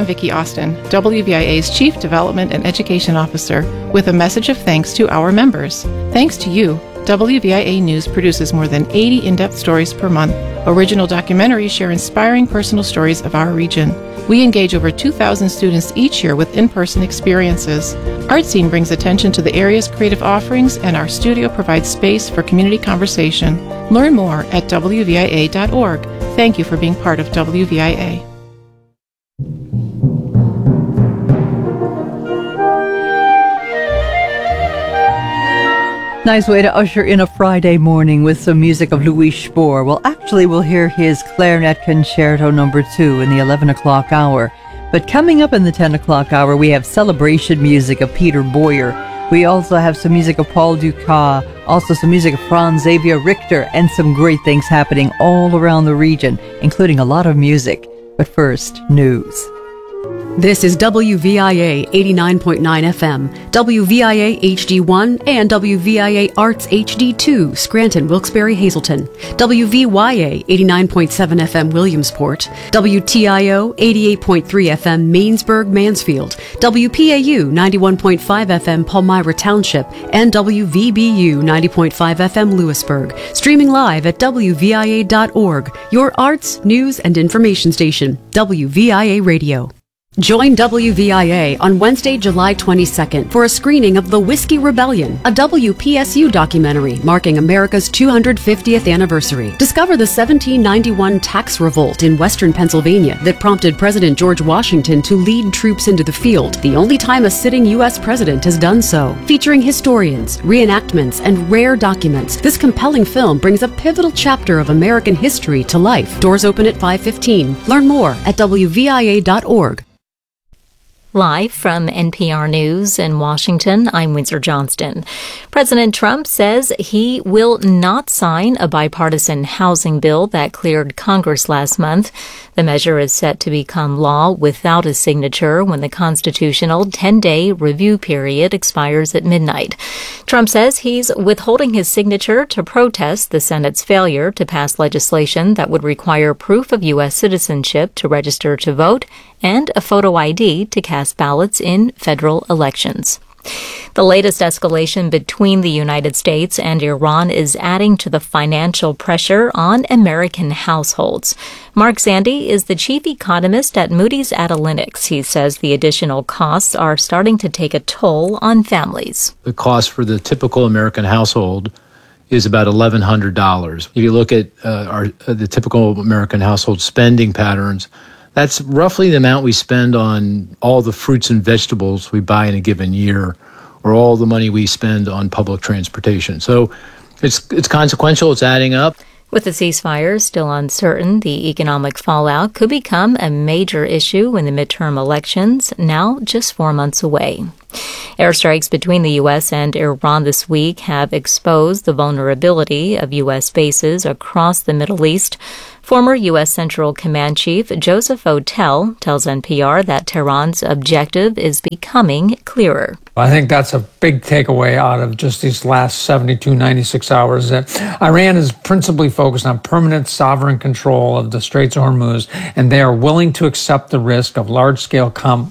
I'm Vicki Austin, WVIA's Chief Development and Education Officer, with a message of thanks to our members. Thanks to you, WVIA News produces more than 80 in-depth stories per month. Original documentaries share inspiring personal stories of our region. We engage over 2,000 students each year with in-person experiences. ArtScene brings attention to the area's creative offerings, and our studio provides space for community conversation. Learn more at WVIA.org. Thank you for being part of WVIA. Nice way to usher in a Friday morning with some music of Louis Spohr. Well, actually, we'll hear his Clarinet Concerto No. 2 in the 11 o'clock hour. But coming up in the 10 o'clock hour, we have celebration music of Peter Boyer. We also have some music of Paul Dukas, also some music of Franz Xavier Richter, and some great things happening all around the region, including a lot of music. But first, news. This is WVIA 89.9 FM, WVIA HD1, and WVIA Arts HD2, Scranton, Wilkes-Barre, Hazleton, WVYA 89.7 FM, Williamsport, WTIO 88.3 FM, Mainsburg, Mansfield, WPAU 91.5 FM, Palmyra Township, and WVBU 90.5 FM, Lewisburg. Streaming live at WVIA.org, your arts, news, and information station, WVIA Radio. Join WVIA on Wednesday, July 22nd for a screening of The Whiskey Rebellion, a WPSU documentary marking America's 250th anniversary. Discover the 1791 tax revolt in western Pennsylvania that prompted President George Washington to lead troops into the field, the only time a sitting U.S. president has done so. Featuring historians, reenactments, and rare documents, this compelling film brings a pivotal chapter of American history to life. Doors open at 5:15. Learn more at WVIA.org. Live from NPR News in Washington, I'm Windsor Johnston. President Trump says he will not sign a bipartisan housing bill that cleared Congress last month. The measure is set to become law without a signature when the constitutional 10-day review period expires at midnight. Trump says he's withholding his signature to protest the Senate's failure to pass legislation that would require proof of U.S. citizenship to register to vote and a photo ID to cast ballots in federal elections. The latest escalation between the United States and Iran is adding to the financial pressure on American households. Mark Zandi is the chief economist at Moody's Analytics. He says the additional costs are starting to take a toll on families. The cost for the typical American household is about $1,100. If you look at the typical American household spending patterns, that's roughly the amount we spend on all the fruits and vegetables we buy in a given year, or all the money we spend on public transportation. So it's consequential, it's adding up. With the ceasefire still uncertain, the economic fallout could become a major issue in the midterm elections, now just 4 months away. Airstrikes between the U.S. and Iran this week have exposed the vulnerability of U.S. bases across the Middle East. Former U.S. Central Command Chief Joseph Otell tells NPR that Tehran's objective is becoming clearer. I think that's a big takeaway out of just these last 72, 96 hours, that Iran is principally focused on permanent sovereign control of the Straits of Hormuz, and they are willing to accept the risk of large-scale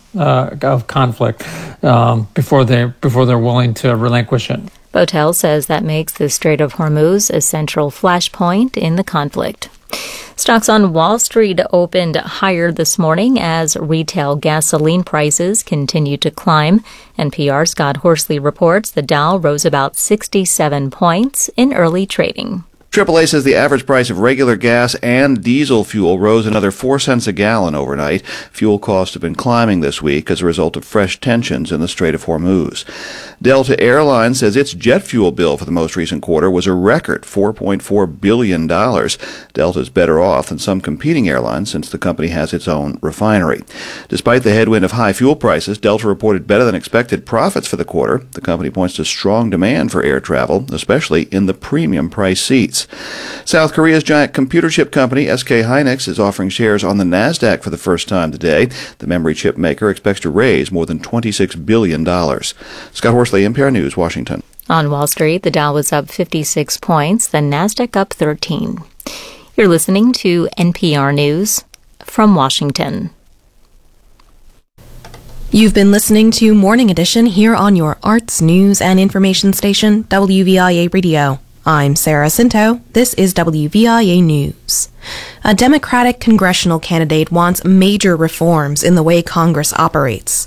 conflict before they're willing to relinquish it. Otell says that makes the Strait of Hormuz a central flashpoint in the conflict. Stocks on Wall Street opened higher this morning as retail gasoline prices continue to climb. NPR's Scott Horsley reports the Dow rose about 67 points in early trading. AAA says the average price of regular gas and diesel fuel rose another 4 cents a gallon overnight. Fuel costs have been climbing this week as a result of fresh tensions in the Strait of Hormuz. Delta Airlines says its jet fuel bill for the most recent quarter was a record $4.4 billion. Delta is better off than some competing airlines since the company has its own refinery. Despite the headwind of high fuel prices, Delta reported better than expected profits for the quarter. The company points to strong demand for air travel, especially in the premium price seats. South Korea's giant computer chip company SK Hynix is offering shares on the NASDAQ for the first time today. The memory chip maker expects to raise more than $26 billion. Scott Horsley, NPR News, Washington. On Wall Street, the Dow was up 56 points, the NASDAQ up 13. You're listening to NPR News from Washington. You've been listening to Morning Edition here on your arts, news, and information station, WVIA Radio. I'm Sarah Cinto. This is WVIA News. A Democratic congressional candidate wants major reforms in the way Congress operates.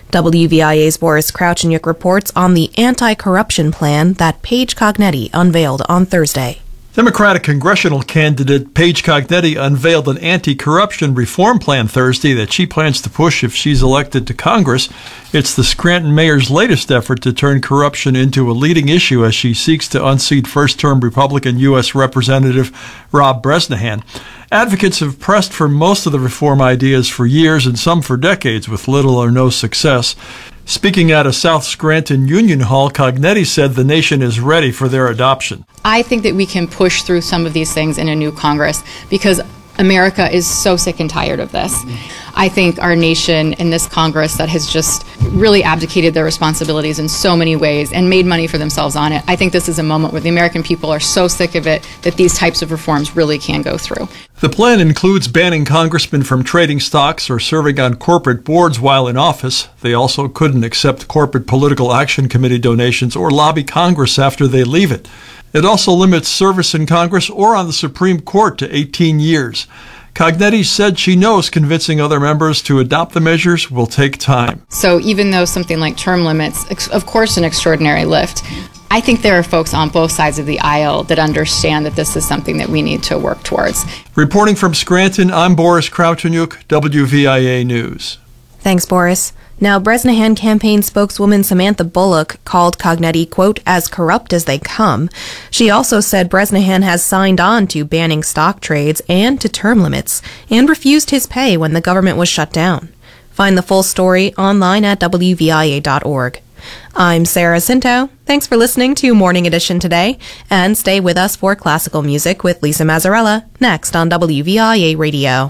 WVIA's Boris Krauchenyuk reports on the anti-corruption plan that Paige Cognetti unveiled on Thursday. Democratic congressional candidate Paige Cognetti unveiled an anti-corruption reform plan Thursday that she plans to push if she's elected to Congress. It's the Scranton mayor's latest effort to turn corruption into a leading issue as she seeks to unseat first-term Republican U.S. Representative Rob Bresnahan. Advocates have pressed for most of the reform ideas for years and some for decades with little or no success. Speaking at a South Scranton Union Hall, Cognetti said the nation is ready for their adoption. I think that we can push through some of these things in a new Congress because America is so sick and tired of this. I think our nation in this Congress that has just really abdicated their responsibilities in so many ways and made money for themselves on it, I think this is a moment where the American people are so sick of it that these types of reforms really can go through. The plan includes banning congressmen from trading stocks or serving on corporate boards while in office. They also couldn't accept corporate political action committee donations or lobby Congress after they leave it. It also limits service in Congress or on the Supreme Court to 18 years. Cognetti said she knows convincing other members to adopt the measures will take time. So even though something like term limits, of course, an extraordinary lift, I think there are folks on both sides of the aisle that understand that this is something that we need to work towards. Reporting from Scranton, I'm Boris Krauchenyuk, WVIA News. Thanks, Boris. Now, Bresnahan campaign spokeswoman Samantha Bullock called Cognetti, quote, as corrupt as they come. She also said Bresnahan has signed on to banning stock trades and to term limits and refused his pay when the government was shut down. Find the full story online at WVIA.org. I'm Sarah Cinto. Thanks for listening to Morning Edition today, and stay with us for classical music with Lisa Mazzarella next on WVIA Radio.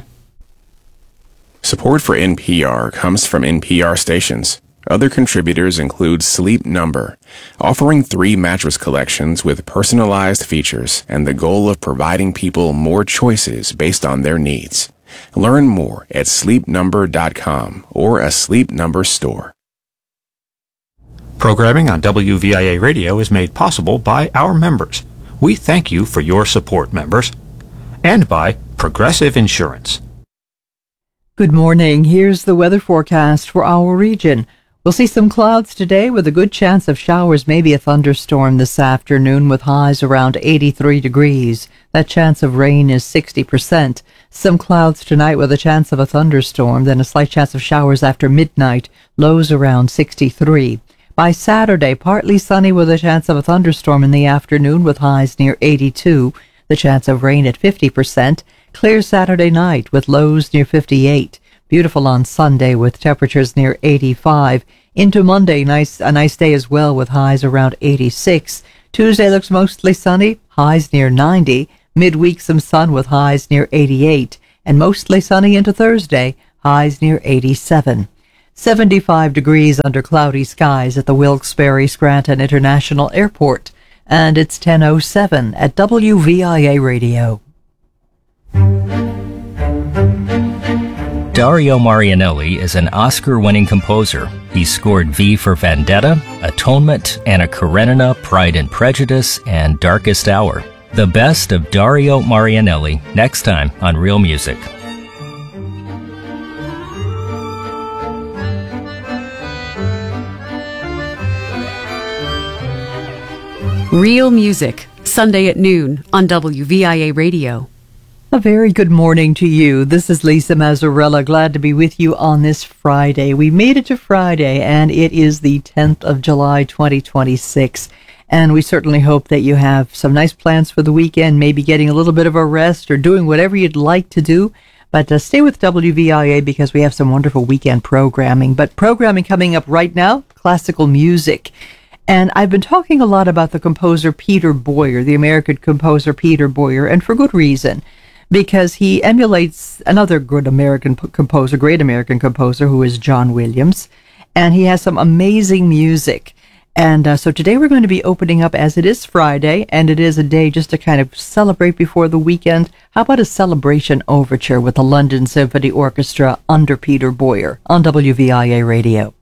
Support for NPR comes from NPR stations. Other contributors include Sleep Number, offering 3 mattress collections with personalized features and the goal of providing people more choices based on their needs. Learn more at sleepnumber.com or a Sleep Number store. Programming on WVIA Radio is made possible by our members. We thank you for your support, members. And by Progressive Insurance. Good morning. Here's the weather forecast for our region. We'll see some clouds today with a good chance of showers, maybe a thunderstorm this afternoon with highs around 83 degrees. That chance of rain is 60%. Some clouds tonight with a chance of a thunderstorm, then a slight chance of showers after midnight, lows around 63. By Saturday, partly sunny with a chance of a thunderstorm in the afternoon with highs near 82. The chance of rain at 50%. Clear Saturday night with lows near 58. Beautiful on Sunday with temperatures near 85. Into Monday, a nice day as well with highs around 86. Tuesday looks mostly sunny, highs near 90. Midweek some sun with highs near 88. And mostly sunny into Thursday, highs near 87. 75 degrees under cloudy skies at the Wilkes-Barre Scranton International Airport. And it's 10:07 at WVIA Radio. Dario Marianelli is an Oscar-winning composer. He scored V for Vendetta, Atonement, Anna Karenina, Pride and Prejudice, and Darkest Hour. The best of Dario Marianelli, next time on Real Music. Real Music, Sunday at noon on WVIA Radio. A very good morning to you. This is Lisa Mazzarella. Glad to be with you on this Friday. We made it to Friday, and it is the 10th of July, 2026. And we certainly hope that you have some nice plans for the weekend, maybe getting a little bit of a rest or doing whatever you'd like to do. But stay with WVIA because we have some wonderful weekend programming. But programming coming up right now, classical music. And I've been talking a lot about the composer Peter Boyer, the American composer Peter Boyer, and for good reason. Because he emulates another good American composer, great American composer, who is John Williams. And he has some amazing music. And so today we're going to be opening up, as it is Friday, and it is a day just to kind of celebrate before the weekend. How about a celebration overture with the London Symphony Orchestra under Peter Boyer on WVIA Radio?